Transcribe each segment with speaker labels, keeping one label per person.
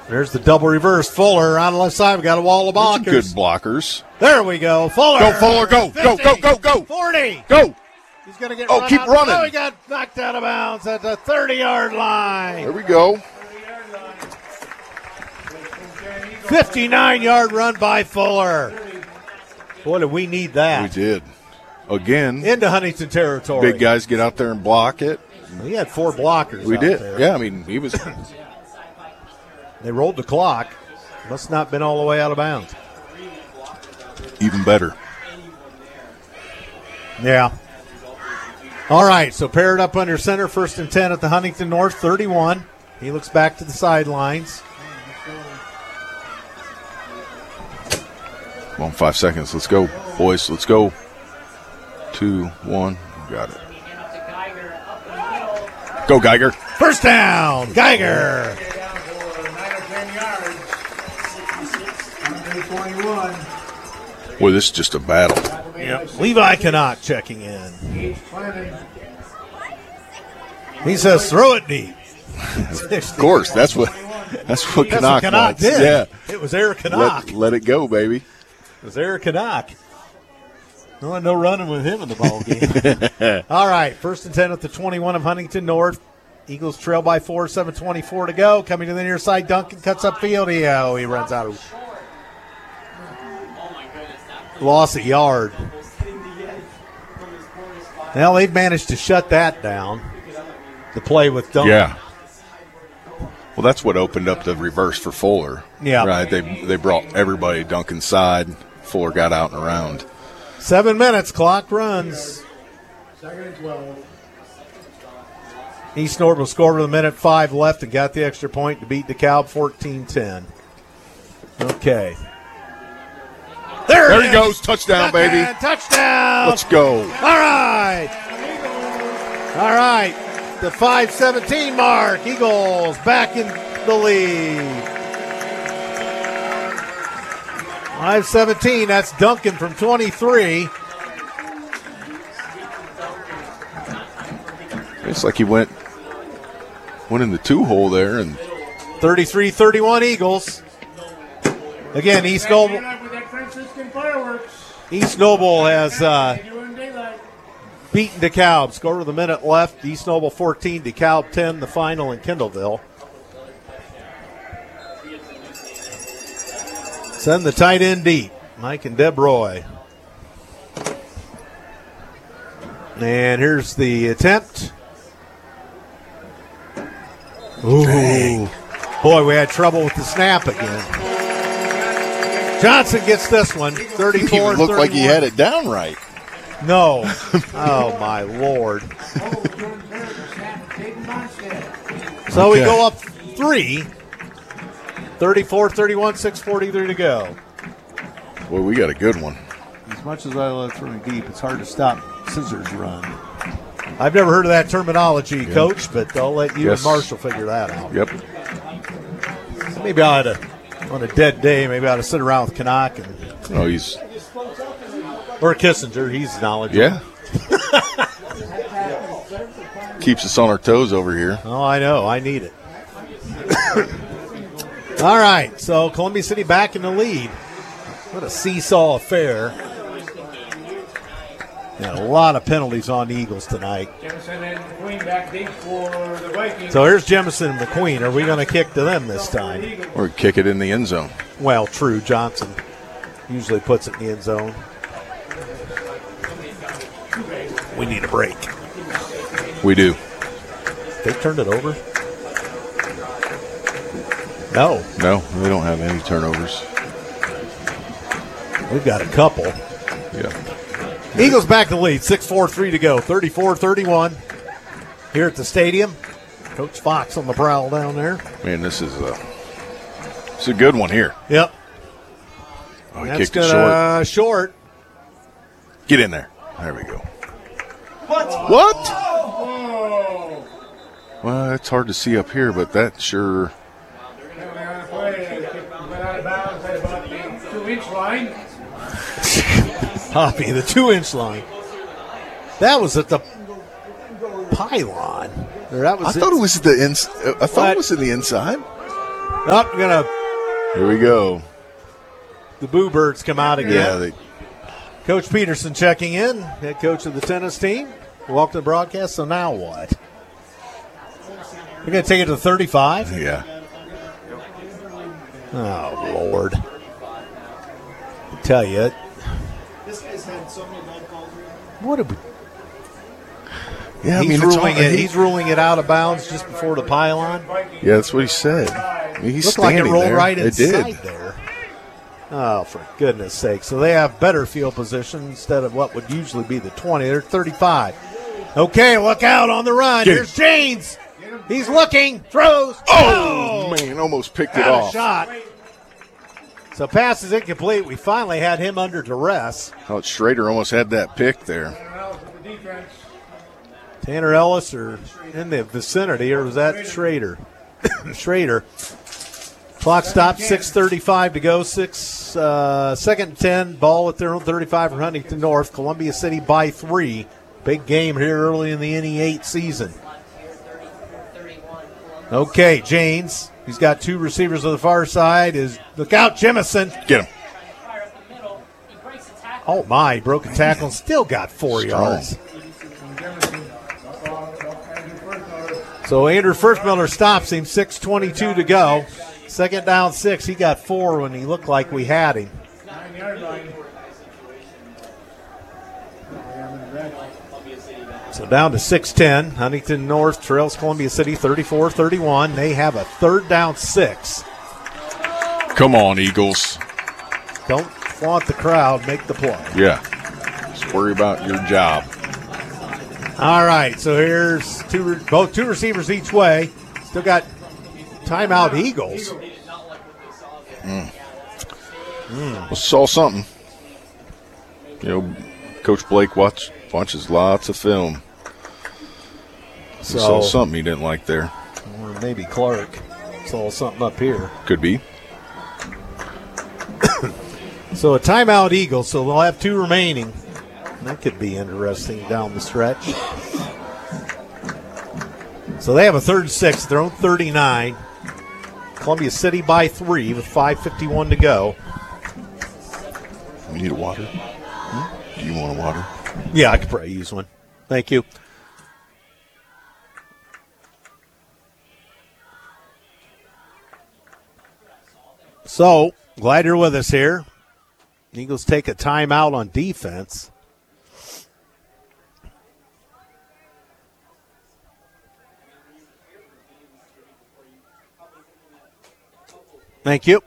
Speaker 1: There's the double reverse. Fuller on the left side. We got a wall of blockers.
Speaker 2: Good blockers.
Speaker 1: There we go. Fuller.
Speaker 2: Go, Fuller. Go.
Speaker 1: 50,
Speaker 2: Go.
Speaker 1: 40.
Speaker 2: Go.
Speaker 1: He's going to get
Speaker 2: keep
Speaker 1: out.
Speaker 2: running.
Speaker 1: Oh, he got knocked out of bounds at the 30-yard line.
Speaker 2: There we go.
Speaker 1: 59-yard run by Fuller. Boy, did we need that.
Speaker 2: We did. Again.
Speaker 1: Into Huntington territory.
Speaker 2: Big guys get out there and block it.
Speaker 1: We had 4 blockers.
Speaker 2: We
Speaker 1: out
Speaker 2: did.
Speaker 1: there.
Speaker 2: Yeah, I mean, he was.
Speaker 1: They rolled the clock. Must not been all the way out of bounds.
Speaker 2: Even better.
Speaker 1: Yeah. All right, so paired up under center, 1st and 10 at the Huntington North 31. He looks back to the sidelines.
Speaker 2: Come on, 5 seconds. Let's go, boys. Let's go. 2, 1. Got it. Go, Geiger.
Speaker 1: First down, Geiger.
Speaker 2: Boy, this is just a battle.
Speaker 1: Yep. Levi Canuck checking in. He says, throw it deep.
Speaker 2: Of course, that's what Canuck wants.
Speaker 1: did.
Speaker 2: Yeah.
Speaker 1: It was Eric Canuck.
Speaker 2: Let it go, baby.
Speaker 1: It was Eric Canuck. No running with him in the ball game. All right, 1st and 10 at the 21 of Huntington North. Eagles trail by 4, 7:24 to go. Coming to the near side, Duncan cuts upfield. He runs out of. Loss a yard. Well, they've managed to shut that down. The play with Duncan.
Speaker 2: Yeah. Well, that's what opened up the reverse for Fuller.
Speaker 1: Yeah.
Speaker 2: Right. They brought everybody Duncan's side. Fuller got out and around.
Speaker 1: 7 minutes. Clock runs. 2nd and 12. East Norwood scored with 1:05 left and got the extra point to beat DeKalb 14-10. Okay.
Speaker 2: There he goes. Touchdown, baby.
Speaker 1: Touchdown.
Speaker 2: Let's go.
Speaker 1: All right. The 5:17 mark. Eagles back in the lead. 5:17. That's Duncan from 23.
Speaker 2: It's like he went in the 2-hole there and
Speaker 1: 33-31 Eagles. Again, East Noble has beaten DeKalb. Score with a minute left. East Noble 14, DeKalb 10, the final in Kendallville. Send the tight end deep. Mike and Deb Roy. And here's the attempt. Ooh. Dang. Boy, we had trouble with the snap again. Johnson gets this one, 34-31.
Speaker 2: He looked like he had it down right.
Speaker 1: No. Oh, my Lord. So we go up 3. 34-31, 6:43 to go.
Speaker 2: Boy, we got a good one.
Speaker 1: As much as I love throwing deep, it's hard to stop scissors run. I've never heard of that terminology, Coach, but I'll let you and Marshall figure that out.
Speaker 2: Yep.
Speaker 1: Maybe I ought to, on a dead day, maybe I ought to sit around with Canuck and or Kissinger. He's knowledgeable.
Speaker 2: Yeah. Keeps us on our toes over here.
Speaker 1: Oh, I know. I need it. All right, so Columbia City back in the lead. What a seesaw affair. Yeah, a lot of penalties on the Eagles tonight.
Speaker 3: Jemison and McQueen back deep for the Vikings.
Speaker 1: So here's Jemison and McQueen. Are we going to kick to them this time?
Speaker 2: Or kick it in the end zone.
Speaker 1: Well, true. Johnson usually puts it in the end zone. We need a break.
Speaker 2: We do.
Speaker 1: They turned it over? No,
Speaker 2: they don't have any turnovers.
Speaker 1: We've got a couple.
Speaker 2: Yeah.
Speaker 1: Eagles back to the lead, 6:43 to go, 34-31 here at the stadium. Coach Fox on the prowl down there.
Speaker 2: Man, this is a good one here.
Speaker 1: Yep.
Speaker 2: Oh, he
Speaker 1: That's
Speaker 2: kicked it
Speaker 1: short.
Speaker 2: Get in there. There we go.
Speaker 3: What?
Speaker 2: Whoa. Well, it's hard to see up here, but that sure.
Speaker 1: Poppy, the 2-inch line. That was at the pylon.
Speaker 2: I thought it was it was in the inside.
Speaker 1: Up, gonna
Speaker 2: Here we go.
Speaker 1: the Boo Birds come out again.
Speaker 2: Yeah,
Speaker 1: Coach Peterson checking in, head coach of the tennis team. Welcome to the broadcast. So now what? We're going to take it to 35?
Speaker 2: yeah.
Speaker 1: Oh, Lord. I tell you.
Speaker 4: This guy's had so many bad calls.
Speaker 1: What did we...
Speaker 2: Yeah, I
Speaker 1: He's
Speaker 2: mean,
Speaker 1: he's ruling it out of bounds just before the pylon.
Speaker 2: Yeah, that's what he said. I mean, he's
Speaker 1: Looked like it
Speaker 2: standing
Speaker 1: rolled
Speaker 2: there.
Speaker 1: right
Speaker 2: It
Speaker 1: inside
Speaker 2: did.
Speaker 1: there. Oh, for goodness sake. So they have better field position instead of what would usually be the 20. They're 35. Okay, look out on the run.
Speaker 2: Get
Speaker 1: Here's Janes. He's looking, throws.
Speaker 2: Oh, man, almost picked it
Speaker 1: Had a
Speaker 2: off.
Speaker 1: shot. So pass is incomplete. We finally had him under duress.
Speaker 2: Oh, Schrader almost had that pick there.
Speaker 1: Tanner Ellis or in the vicinity, or was that Schrader? Schrader. Clock stopped, 6:35 to go. Second and 10, ball at their own 35 for Huntington North. Columbia City by 3. Big game here early in the NE8 season. Okay, Janes. He's got two receivers on the far side. Look out, Jemison.
Speaker 2: Get him.
Speaker 1: Oh, my. Broke a tackle and still got 4 yards. So Andrew Firstmiller stops him, 6:22 to go. Second down 6. He got 4 when he looked like we had him.
Speaker 3: 9-yard line.
Speaker 1: So down to 6:10. Huntington North trails Columbia City 34-31. They have a third down 6.
Speaker 2: Come on, Eagles.
Speaker 1: Don't flaunt the crowd, make the play.
Speaker 2: Yeah. Just worry about your job.
Speaker 1: All right, so here's both two receivers each way. Still got timeout Eagles.
Speaker 2: Well, saw something. You know, Coach Blake watches lots of film. He saw something he didn't like there.
Speaker 1: Or maybe Clark saw something up here.
Speaker 2: Could be.
Speaker 1: So a timeout Eagles, so they'll have 2 remaining. That could be interesting down the stretch. So they have a third and 6, their own 39. Columbia City by 3 with 5:51 to go.
Speaker 2: You need a water? Do you want a water?
Speaker 1: Yeah, I could probably use one. Thank you. So, glad you're with us here. Eagles take a timeout on defense. Thank you.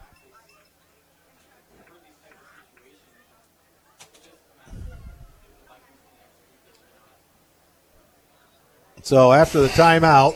Speaker 1: So after the timeout,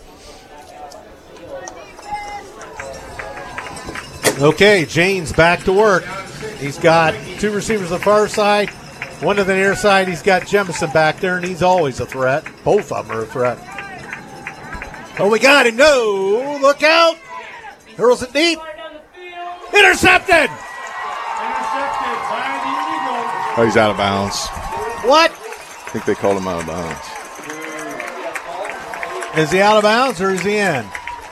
Speaker 1: okay, Janes back to work. He's got 2 receivers on the far side, 1 to the near side. He's got Jemison back there, and he's always a threat. Both of them are a threat. Oh, we got him. No, look out. Hurls it deep. Intercepted.
Speaker 3: Intercepted by the Eagles.
Speaker 2: Oh, he's out of bounds.
Speaker 1: What?
Speaker 2: I think they called him out of bounds.
Speaker 1: Is he out of bounds or is he in?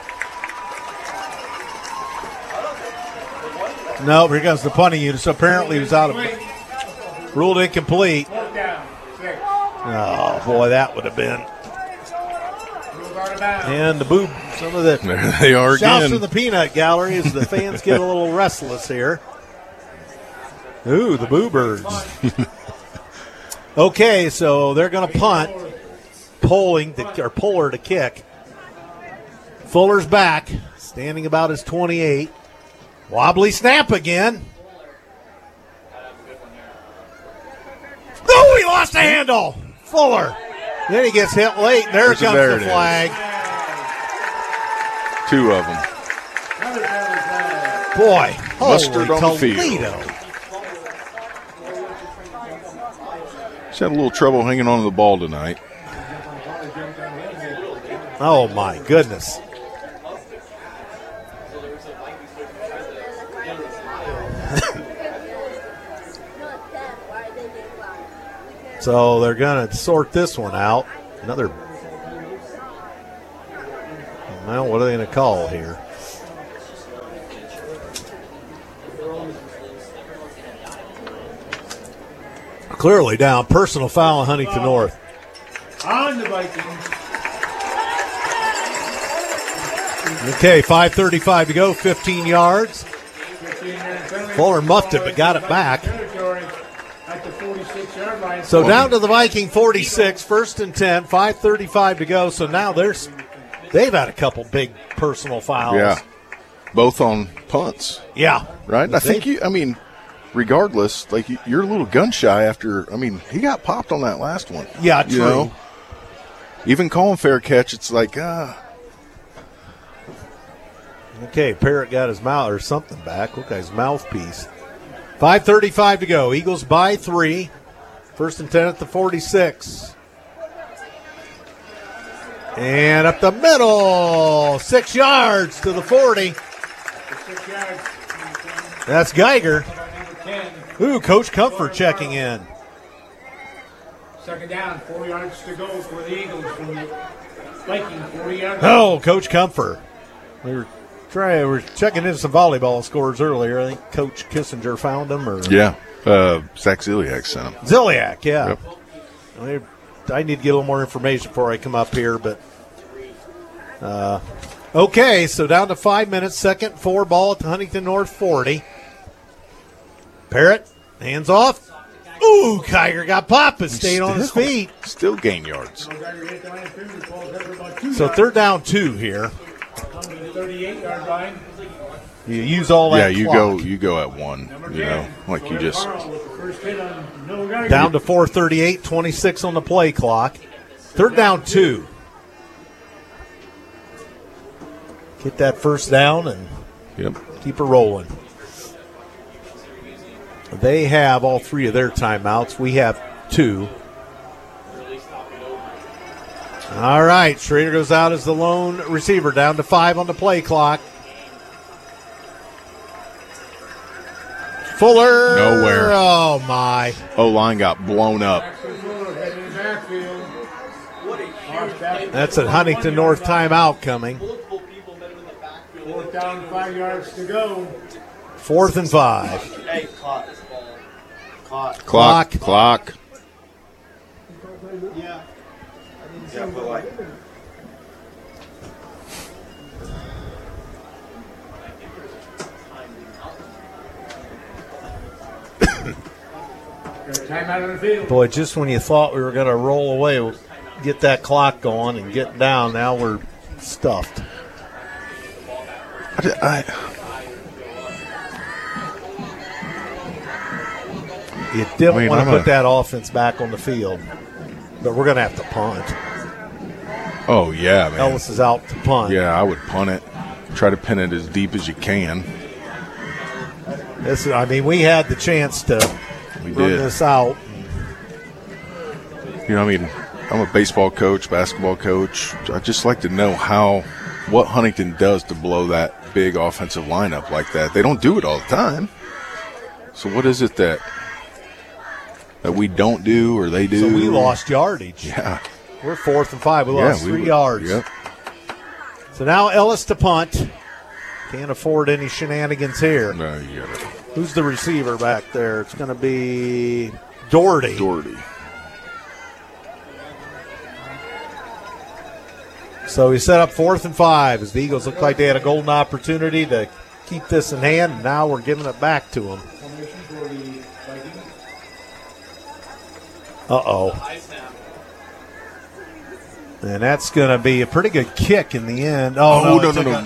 Speaker 1: No, here comes the punting unit. So apparently he was out of ruled incomplete.
Speaker 3: Fourth down. 6.
Speaker 1: Oh, boy, that would have been.
Speaker 3: Ruled out of bounds.
Speaker 1: And the boob, some of the
Speaker 2: There they are
Speaker 1: shouts
Speaker 2: again.
Speaker 1: from the peanut gallery as the fans get a little restless here. Ooh, the Boo Birds. Okay, so they're going to punt. Puller to kick. Fuller's back, standing about his 28. Wobbly snap again. Oh, he lost the handle. Fuller. Then he gets hit late. There comes
Speaker 2: There
Speaker 1: the
Speaker 2: it is.
Speaker 1: flag.
Speaker 2: 2 of them.
Speaker 1: Boy,
Speaker 2: Mustard
Speaker 1: holy
Speaker 2: on the field.
Speaker 1: Toledo.
Speaker 2: He's had a little trouble hanging on to the ball tonight.
Speaker 1: Oh, my goodness. So they're going to sort this one out. Another. Well, what are they going to call here? Clearly down. Personal foul on Huntington North.
Speaker 3: On the Vikings.
Speaker 1: Okay, 5:35 to go, 15 yards.
Speaker 3: 15-yard penalty.
Speaker 1: Fuller muffed it, but got it back.
Speaker 3: Territory at the 46-yard line.
Speaker 1: So down to the Viking 46, 1st and 10, 5:35 to go. So now they've had a couple big personal fouls.
Speaker 2: Yeah. Both on punts,
Speaker 1: Yeah.
Speaker 2: right? I think regardless, like you're a little gun shy after. I mean, he got popped on that last one.
Speaker 1: Yeah,
Speaker 2: You
Speaker 1: true.
Speaker 2: know? Even calling fair catch, it's like,
Speaker 1: Okay, Parrott got his mouth or something back. Look at his mouthpiece. 5:35 to go. Eagles by 3. 1st and 10 at the 46. And up the middle. 6 yards to the 40.
Speaker 3: 6 yards.
Speaker 1: That's Geiger.
Speaker 3: Number 10.
Speaker 1: Ooh, Coach Comfort checking in.
Speaker 3: Second down. 4 yards to go for the Eagles from the Viking 40-yard line.
Speaker 1: Oh, Coach Comfort. We were checking in some volleyball scores earlier. I think Coach Kissinger found them. Or
Speaker 2: yeah. Zach Ziliak sent him.
Speaker 1: Ziliak, yeah.
Speaker 2: Yep.
Speaker 1: I need to get a little more information before I come up here, but okay, so down to 5 minutes, 2nd, 4 ball at the Huntington North 40. Parrott, hands off. Ooh, Kiger got popped but stayed on his feet.
Speaker 2: Still gain yards.
Speaker 3: Geiger hit the line of scrimmage, falls over about 2
Speaker 1: So
Speaker 3: yards.
Speaker 1: 3rd down 2 here.
Speaker 3: On the 38-yard line.
Speaker 1: You use all that
Speaker 2: Yeah,
Speaker 1: clock.
Speaker 2: you go at 1.
Speaker 3: Number
Speaker 2: You
Speaker 3: 10.
Speaker 2: know, like you just.
Speaker 3: Carl with the first hit on Noah Geiger.
Speaker 1: Down to 4:38, 26 on the play clock. 3rd down 2. Get that first down and
Speaker 2: Yep.
Speaker 1: keep it rolling. They have all 3 of their timeouts. We have 2. All right, Schrader goes out as the lone receiver. Down to 5 on the play clock. Fuller.
Speaker 2: Nowhere.
Speaker 1: Oh, my.
Speaker 2: O-line got blown up.
Speaker 3: Axel Fuller heading in the backfield. Off back.
Speaker 1: That's a Huntington North timeout coming.
Speaker 3: 4th down, 5 yards to go.
Speaker 1: 4th and 5.
Speaker 4: Hey, clock. Clock.
Speaker 2: Clock.
Speaker 4: Yeah. Yeah, but like.
Speaker 3: Got a timeout on the field.
Speaker 1: Boy, just when you thought we were going to roll away, get that clock going and get down, now we're stuffed. You didn't want to put that offense back on the field, but we're going to have to punt.
Speaker 2: Oh, yeah, man.
Speaker 1: Ellis is out to punt.
Speaker 2: Yeah, I would punt it. Try to pin it as deep as you can.
Speaker 1: We had the chance to
Speaker 2: We
Speaker 1: run
Speaker 2: did.
Speaker 1: this out.
Speaker 2: You know, I mean, I'm a baseball coach, basketball coach. I just like to know what Huntington does to blow that big offensive lineup like that. They don't do it all the time. So what is it that we don't do or they do?
Speaker 1: So we lost yardage.
Speaker 2: Yeah.
Speaker 1: We're 4th and 5. We lost 3 yards.
Speaker 2: Yep.
Speaker 1: So now Ellis to punt. Can't afford any shenanigans here.
Speaker 2: No, you got it.
Speaker 1: Who's the receiver back there? It's going to be Doherty.
Speaker 2: Doherty.
Speaker 1: So he set up 4th and 5 as the Eagles looked like they had a golden opportunity to keep this in hand, and now we're giving it back to them.
Speaker 3: Formation for the Vikings.
Speaker 1: Uh-oh. And that's going to be a pretty good kick in the end.
Speaker 2: Oh,
Speaker 1: no.
Speaker 2: no.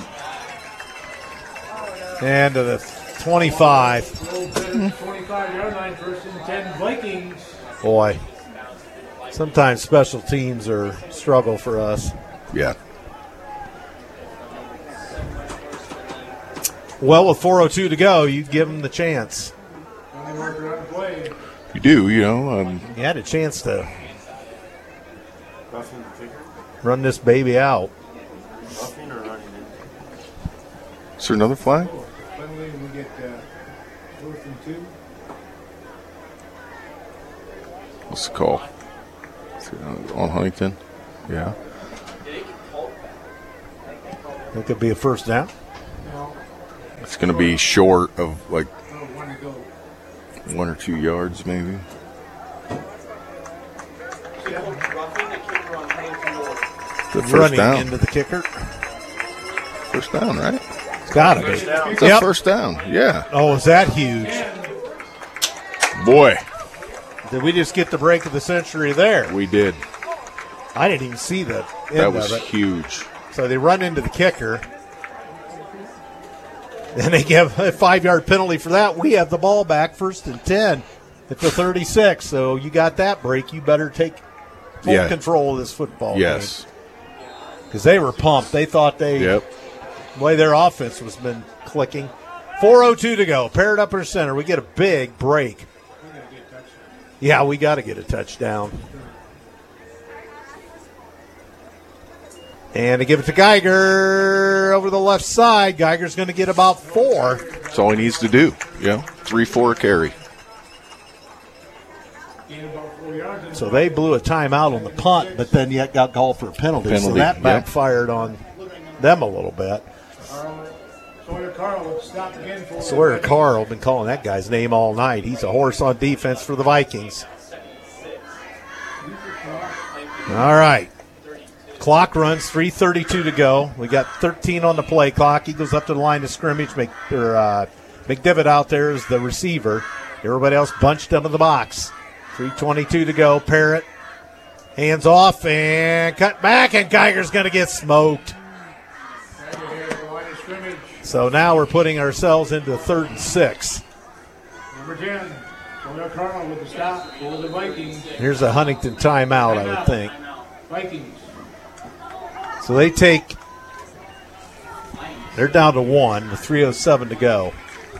Speaker 1: And to the 25.
Speaker 3: 25-yard line, 1st and 10 Vikings.
Speaker 1: Boy, sometimes special teams are a struggle for us.
Speaker 2: Yeah.
Speaker 1: Well, with 4:02 to go, you give them the chance.
Speaker 3: Only worker on the play.
Speaker 2: You do, you know.
Speaker 1: You had a chance to run this baby out.
Speaker 2: Is there another flag?
Speaker 3: Finally, we get 4th and 2.
Speaker 2: What's the call? On Huntington? Yeah.
Speaker 1: That could be a first down.
Speaker 2: It's going to be short of like
Speaker 3: 1 to go.
Speaker 2: 1 or 2 yards, maybe. The first
Speaker 1: running
Speaker 2: down.
Speaker 1: into the kicker.
Speaker 2: First down, right?
Speaker 1: It's got to be.
Speaker 2: It's a
Speaker 1: Yep.
Speaker 2: first down. Yeah.
Speaker 1: Oh, is that huge?
Speaker 2: Boy,
Speaker 1: Did we just get the break of the century there?
Speaker 2: we did.
Speaker 1: I didn't even see the end
Speaker 2: That was
Speaker 1: of it.
Speaker 2: huge.
Speaker 1: So they run into the kicker. And they give a 5-yard penalty for that. We have the ball back, 1st and 10 at the 36. So you got that break. You better take full
Speaker 2: Yeah.
Speaker 1: control of this football game.
Speaker 2: Yes.
Speaker 1: Because they were pumped. They thought the way their offense was been clicking. 4:02 to go. Paired up in center. We get a big break. Yeah, we got to get a touchdown. And they give it to Geiger over the left side. Geiger's going to get about 4.
Speaker 2: That's all he needs to do. 3-4 carry.
Speaker 1: So they blew a timeout on the punt, but then yet got called for a penalty. So
Speaker 2: Penalty,
Speaker 1: that
Speaker 2: yep.
Speaker 1: backfired on them a little bit.
Speaker 3: Sawyer Carl would stop again for
Speaker 1: Sawyer Carl, been calling that guy's name all night. He's a horse on defense for the Vikings. All right. Clock runs, 3:32 to go. We got 13 on the play clock. He goes up to the line of scrimmage. McDivitt out there is the receiver. Everybody else bunched into the box. 3:22 to go. Parrott, hands off and cut back, and Geiger's going to get smoked. So now we're putting ourselves into 3rd and 6.
Speaker 3: Number 10, Sawyer Carl with the stop for the Vikings.
Speaker 1: Here's a Huntington timeout, I would think.
Speaker 3: Vikings.
Speaker 1: So they're down to 1 with 3:07 to go.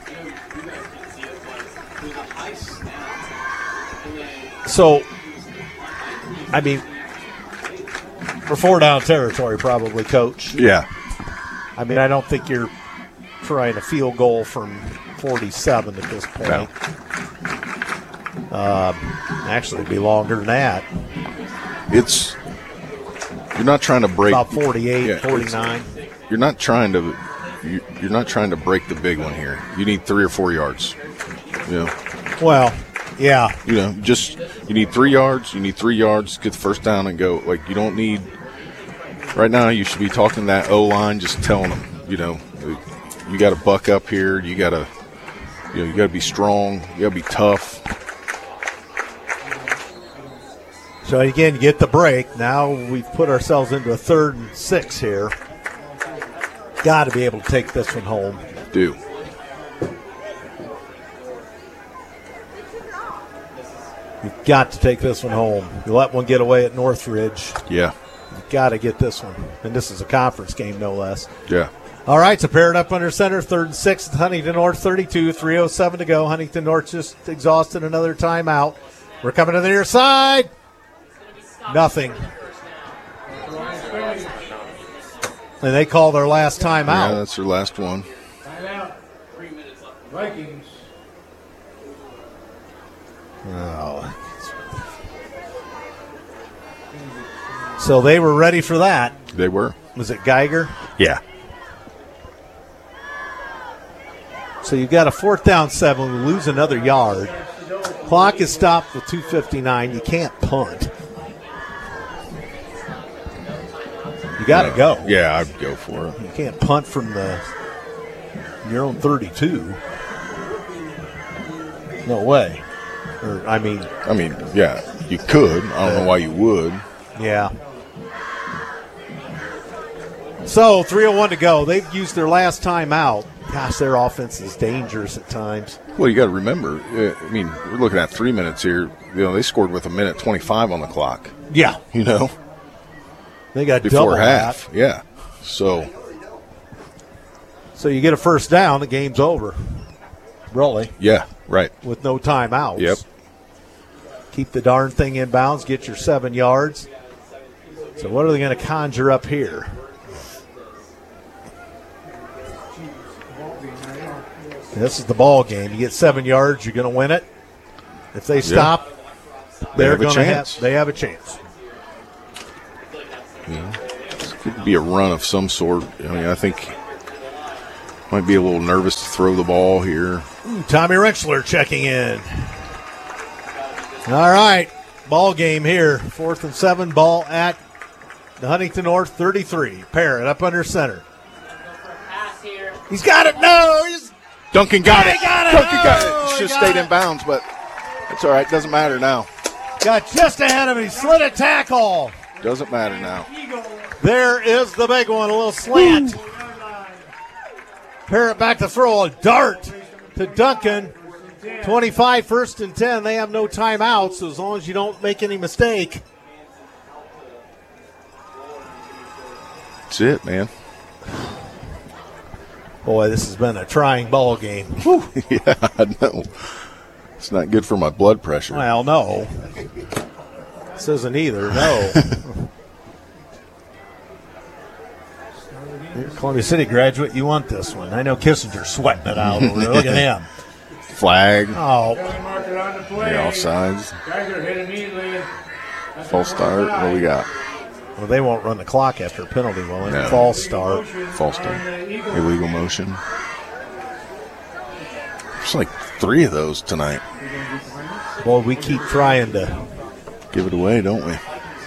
Speaker 1: So, I mean, we're 4 down territory probably, Coach.
Speaker 2: Yeah.
Speaker 1: I mean, I don't think you're trying a field goal from 47 at this point.
Speaker 2: No.
Speaker 1: Actually, it'd be longer than that.
Speaker 2: You're not trying to break
Speaker 1: About 48,
Speaker 2: Yeah,
Speaker 1: 49.
Speaker 2: You're not trying to break the big one here. You need 3 or 4 yards.
Speaker 1: Well, yeah.
Speaker 2: You need 3 yards. You need 3 yards. Get the first down and go. Like, you don't need. Right now, you should be talking to that O-line, just telling them, you got to buck up here. You got to be strong. You got to be tough.
Speaker 1: So again, you get the break. Now we've put ourselves into a 3rd and 6 here. Got to be able to take this one home.
Speaker 2: Do.
Speaker 1: You've got to take this one home. You let one get away at Northridge.
Speaker 2: Yeah.
Speaker 1: You've got to get this one. And this is a conference game, no less.
Speaker 2: Yeah.
Speaker 1: All right, so paired up under center, 3rd and 6 at Huntington North, 32, 3:07 to go. Huntington North just exhausted another timeout. We're coming to the near side. Nothing. And they call their last
Speaker 2: Yeah,
Speaker 1: timeout.
Speaker 2: that's their last one.
Speaker 3: Timeout. Vikings.
Speaker 1: Oh. So they were ready for that.
Speaker 2: They were.
Speaker 1: Was it Geiger?
Speaker 2: Yeah.
Speaker 1: So you've got a 4th down 7. We lose another yard. Clock is stopped with 2:59. You can't punt. You got to go.
Speaker 2: Yeah, I'd go for it.
Speaker 1: You can't punt from your own 32. No way.
Speaker 2: Yeah, you could. I don't know why you would.
Speaker 1: Yeah. So 3:01 to go. They've used their last time out. Gosh, their offense is dangerous at times.
Speaker 2: Well, you got to remember. We're looking at 3 minutes here. They scored with 1:25 on the clock.
Speaker 1: Yeah. They got double
Speaker 2: Before half.
Speaker 1: that.
Speaker 2: Yeah. So
Speaker 1: you get a first down, the game's over. Really,
Speaker 2: yeah, right.
Speaker 1: with no timeouts.
Speaker 2: Yep.
Speaker 1: Keep the darn thing in bounds, get your 7 yards. So what are they going to conjure up here? This is the ball game. You get 7 yards, you're going to win it. If they stop, they're
Speaker 2: have a
Speaker 1: going to
Speaker 2: chance.
Speaker 1: they have a chance.
Speaker 2: This could be a run of some sort. I think might be a little nervous to throw the ball here.
Speaker 1: Tommy Rentschler checking in. All right, ball game here. 4th and 7, ball at The Huntington North 33. Parrott up under center. He's got it. No,
Speaker 2: Duncan got it. Duncan got
Speaker 1: Oh,
Speaker 2: it.
Speaker 1: he
Speaker 2: Should have
Speaker 1: got
Speaker 2: stayed
Speaker 1: it.
Speaker 2: in bounds, but it's all right. Doesn't matter now.
Speaker 1: got just ahead of him. He slid a tackle.
Speaker 2: Doesn't matter now.
Speaker 1: There is the big one, a little slant. Parrott back to throw a dart to Duncan. 25, 1st and 10. They have no timeouts, so as long as you don't make any mistake.
Speaker 2: That's it, man.
Speaker 1: Boy, this has been a trying ball game.
Speaker 2: Yeah, I know. It's not good for my blood pressure.
Speaker 1: Well, no. This isn't either, no. You're a Columbia City graduate, you want this one. I know Kissinger's sweating it out over there. Look at him.
Speaker 2: Flag.
Speaker 1: Oh,
Speaker 3: Marker on the
Speaker 2: The
Speaker 3: play.
Speaker 2: offsides.
Speaker 3: Guys are hit immediately.
Speaker 2: False start. What do we got?
Speaker 1: well, they won't run the clock after a penalty, will they?
Speaker 2: No.
Speaker 1: False start.
Speaker 2: False start. Illegal motion. There's like 3 of those tonight.
Speaker 1: Boy, we keep trying to.
Speaker 2: Give it away, don't we?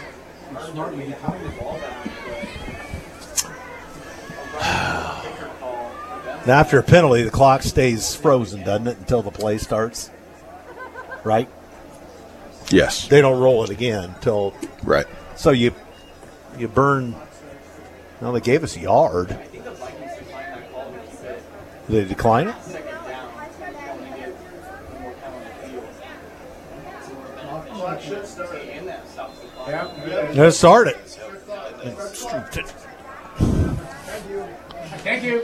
Speaker 1: Now, after a penalty, the clock stays frozen, doesn't it, until the play starts? Right?
Speaker 2: Yes.
Speaker 1: They don't roll it again until.
Speaker 2: Right.
Speaker 1: So you burn. Well, they gave us a yard. Did they decline it? Let's start it.
Speaker 3: Thank you.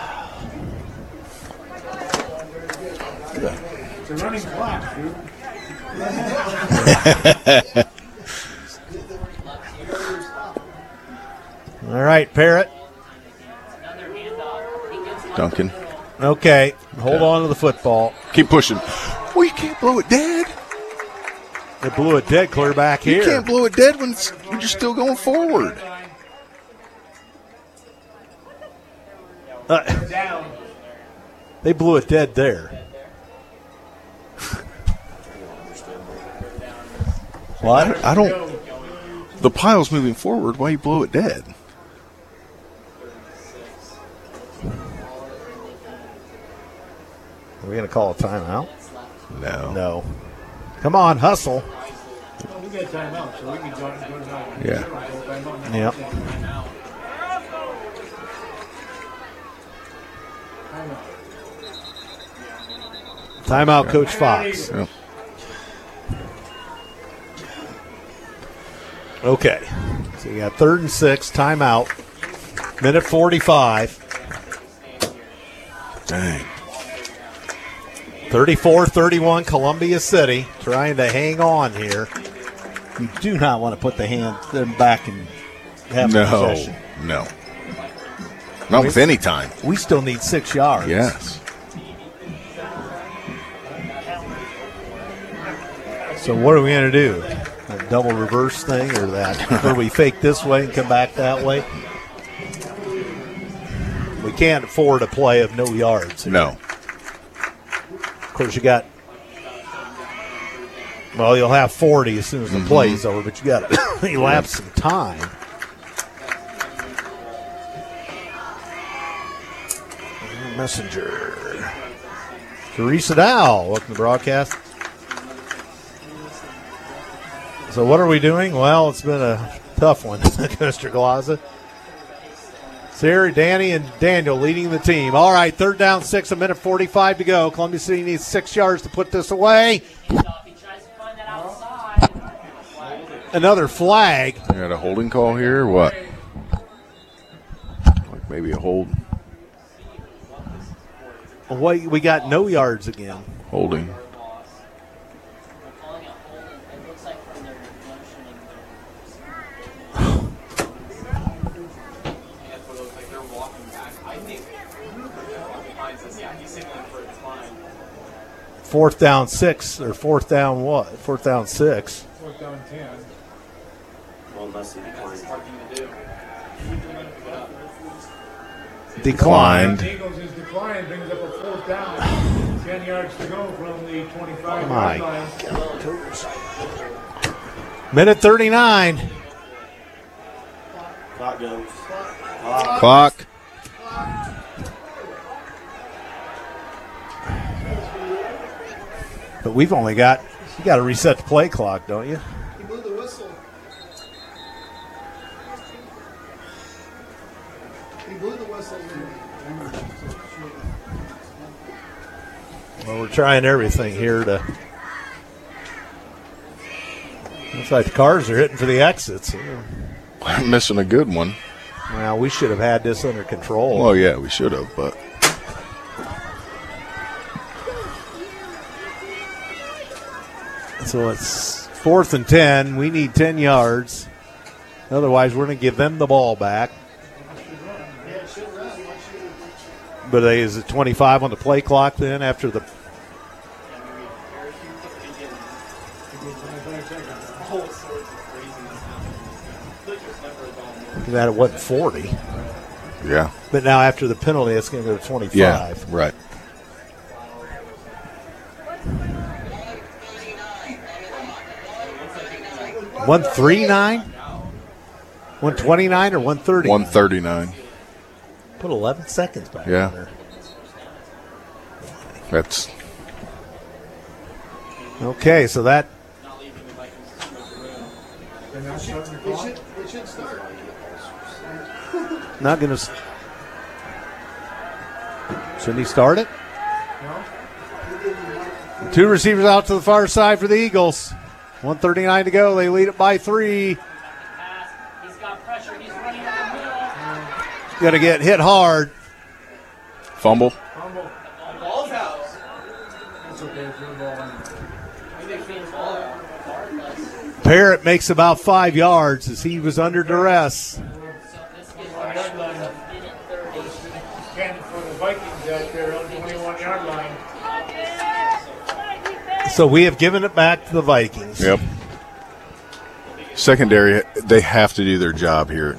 Speaker 3: It's a running clock, dude.
Speaker 1: All right, Parrott.
Speaker 2: Duncan.
Speaker 1: Okay, hold on to the football.
Speaker 2: Keep pushing. Well, you can't blow it dead.
Speaker 1: They blew it dead clear back
Speaker 2: You
Speaker 1: here.
Speaker 2: can't blow it dead when you're just still going forward.
Speaker 3: Down.
Speaker 1: They blew it dead there. What?
Speaker 2: I don't. The pile's moving forward. Why you blow it dead?
Speaker 1: Are we going to call a timeout?
Speaker 2: No.
Speaker 1: No. Come on, hustle.
Speaker 3: Well, we got time out, so we can go now.
Speaker 2: Yeah.
Speaker 1: Yep. Timeout, Coach Fox.
Speaker 2: Yep.
Speaker 1: Okay. So you got 3rd and 6, timeout. Minute 45.
Speaker 2: Dang.
Speaker 1: 34-31, Columbia City trying to hang on here. You do not want to put them back and have possession.
Speaker 2: No. Not with any time.
Speaker 1: We still need 6 yards.
Speaker 2: Yes.
Speaker 1: So what are we going to do? A double reverse thing or that? Where we fake this way and come back that way? We can't afford a play of no yards.
Speaker 2: No.
Speaker 1: Of course, you got, well, you'll have 40 as soon as the play's over, but you got to elapse some time. Messenger. Teresa Dow, welcome to the broadcast. So what are we doing? Well, it's been a tough one, Mr. Glaza. Siri, Danny, and Daniel leading the team. All right, 3rd down, 6, a minute 45 to go. Columbia City needs 6 yards to put this away. Another flag.
Speaker 2: You got a holding call here or what? Like maybe a hold.
Speaker 1: We got no yards again.
Speaker 2: Holding.
Speaker 1: Fourth down 6, or 4th down what? 4th down 6.
Speaker 3: 4th down 10.
Speaker 4: Well, unless he declines.
Speaker 2: Declined.
Speaker 3: Eagles is declined, brings up a 4th down. 10 yards to go from the 25
Speaker 1: My
Speaker 3: yard line.
Speaker 1: Minute 39.
Speaker 4: Clock goes.
Speaker 2: Clock.
Speaker 1: But we've only got, you got to reset the play clock, don't you?
Speaker 5: He blew the whistle. He blew the whistle.
Speaker 1: Well, we're trying everything here to. Looks like the cars are hitting for the exits.
Speaker 2: I'm missing a good one.
Speaker 1: Well, we should have had this under control.
Speaker 2: Well, yeah, we should have, but
Speaker 1: So it's 4th and 10. We need 10 yards. Otherwise, we're going to give them the ball back. But is it 25 on the play clock then after the. That it wasn't 40.
Speaker 2: yeah.
Speaker 1: But now after the penalty, it's going to go to 25.
Speaker 2: Yeah, right.
Speaker 1: $139? 129 or 130?
Speaker 2: 139.
Speaker 1: Put 11 seconds back
Speaker 2: Yeah.
Speaker 1: there.
Speaker 2: That's
Speaker 1: Okay, so that.
Speaker 5: It should start.
Speaker 1: Not going to. Shouldn't he start it? Two receivers out to the far side for the Eagles. 1:39 to go. They lead it by 3.
Speaker 6: He's got pressure. He's running up the middle.
Speaker 1: Going to get hit hard.
Speaker 2: fumble.
Speaker 6: Ball's out.
Speaker 3: That's okay. Throw the ball in.
Speaker 1: Parrott makes about 5 yards as he was under duress.
Speaker 3: Standing for the Vikings out there on the 21-yard line.
Speaker 1: So we have given it back to the Vikings.
Speaker 2: Yep. Secondary, they have to do their job here.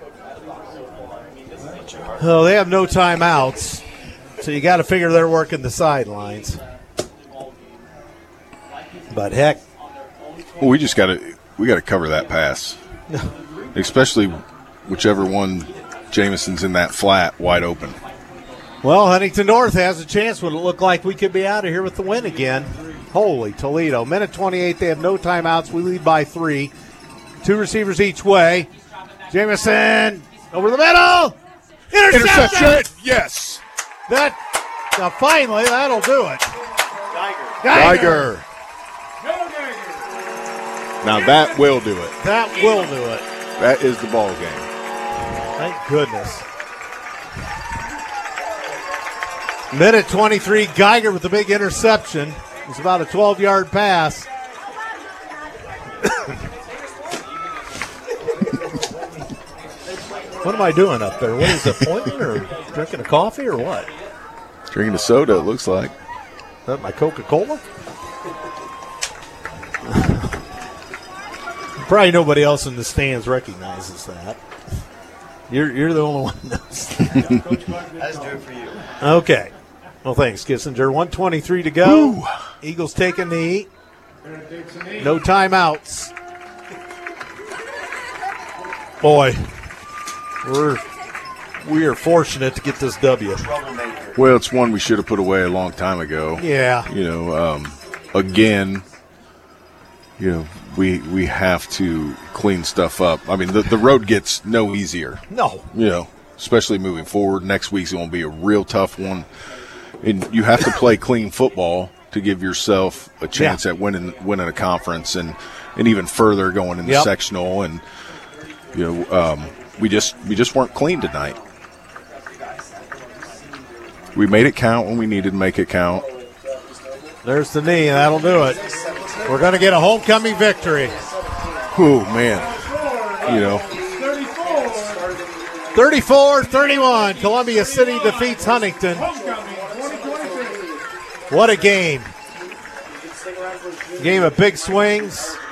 Speaker 1: Oh, they have no timeouts, so you got to figure they're working the sidelines. But heck,
Speaker 2: Well, we got to cover that pass, especially whichever one Jameson's in that flat wide open.
Speaker 1: well, Huntington North has a chance. Would it look like we could be out of here with the win again? Holy Toledo. Minute 28, they have no timeouts. We lead by 3. 2 receivers each way. Jameson over the middle. Interception!
Speaker 2: Yes.
Speaker 1: Now finally, that'll do it.
Speaker 2: Geiger. Now that will do it.
Speaker 1: That will do it.
Speaker 2: That is the ball game.
Speaker 1: Thank goodness. Minute 23, Geiger with the big interception. It's about a 12-yard pass. What am I doing up there? What is it, appointment or drinking a coffee or what?
Speaker 2: Drinking a soda, it looks like.
Speaker 1: Is that my Coca-Cola? Probably nobody else in the stands recognizes that. You're the only one who knows.
Speaker 4: That's good for you.
Speaker 1: Okay. Well, thanks, Kissinger. 1:23 to go. Eagles take a knee. No timeouts. Boy, we are fortunate to get this W.
Speaker 2: Well, it's one we should have put away a long time ago.
Speaker 1: Yeah.
Speaker 2: Again, we have to clean stuff up. I mean, the road gets no easier.
Speaker 1: No.
Speaker 2: Especially moving forward. Next week's going to be a real tough one. And you have to play clean football to give yourself a chance at winning a conference and even further going into sectional. And we just weren't clean tonight. We made it count when we needed to make it count.
Speaker 1: There's the knee, and that'll do it. We're going to get a homecoming victory.
Speaker 2: Oh, man.
Speaker 1: 34-31. Columbia City defeats Huntington. What a game. Game of big swings.